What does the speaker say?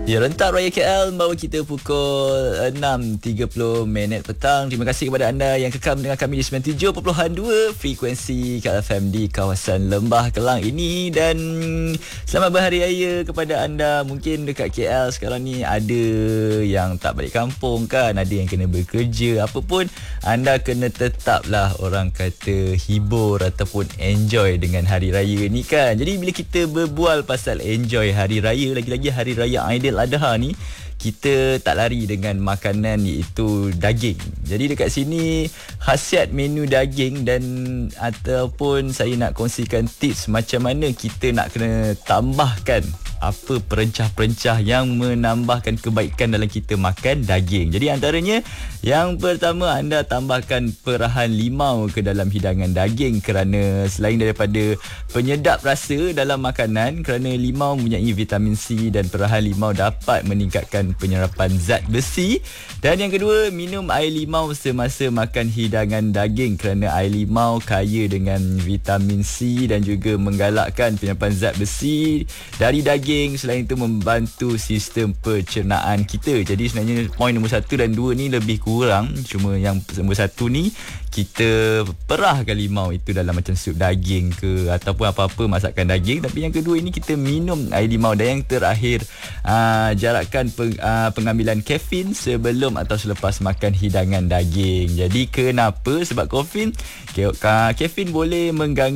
Ya, Rentak Raya KL membawa kita pukul 6.30 petang. Terima kasih kepada anda yang kekal mendengar kami di 97.2 frekuensi KLFM di kawasan Lembah Kelang ini. Dan selamat berhari raya kepada anda. Mungkin dekat KL sekarang ni ada yang tak balik kampung kan, ada yang kena bekerja. Apa pun, anda kena tetaplah orang kata hibur ataupun enjoy dengan hari raya ni kan. Jadi bila kita berbual pasal enjoy hari raya, lagi-lagi hari raya Aidiladha ni, kita tak lari dengan makanan iaitu daging. Jadi dekat sini khasiat menu daging dan ataupun saya nak kongsikan tips macam mana kita nak kena tambahkan apa perencah-perencah yang menambahkan kebaikan dalam kita makan daging. Jadi antaranya, yang pertama, anda tambahkan perahan limau ke dalam hidangan daging kerana selain daripada penyedap rasa dalam makanan, kerana limau mempunyai vitamin C dan perahan limau dapat meningkatkan penyerapan zat besi. Dan yang kedua, minum air limau semasa makan hidangan daging kerana air limau kaya dengan vitamin C dan juga menggalakkan penyerapan zat besi dari daging. Selain itu membantu sistem pencernaan kita. Jadi sebenarnya poin nombor 1 dan 2 ni lebih kurang. Cuma yang nombor 1 ni kita perahkan limau itu dalam macam sup daging ke ataupun apa-apa masakan daging. Tapi yang kedua ini kita minum air limau. Dan yang terakhir, jarakkan pengambilan kafein sebelum atau selepas makan hidangan daging. Jadi kenapa? Sebab kafein boleh mengganggu